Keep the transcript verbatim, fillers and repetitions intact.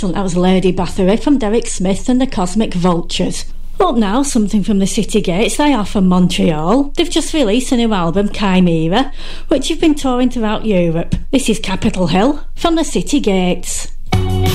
excellent. That was Lady Bathory from Derek Smith and the Cosmic Vultures. Up now, something from the City Gates. They are from Montreal. They've just released a new album, Chimera, which have been touring throughout Europe. This is Capitol Hill from the City Gates.